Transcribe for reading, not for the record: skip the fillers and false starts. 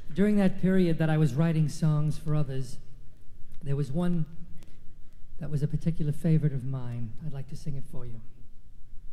During that period that I was writing songs for others, there was one that was a particular favorite of mine. I'd like to sing it for you.